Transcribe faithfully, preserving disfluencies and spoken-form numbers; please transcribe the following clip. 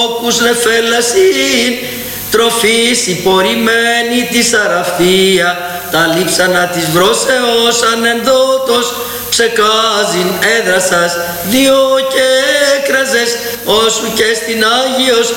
τόκους νεφέλασιν, τροφής υπορημένη της αραφθία, τα λείψανα της βρόσεως ανεντότος, ψεκάζειν έδρασας, διό και έκραζες, όσου και στην Άγιος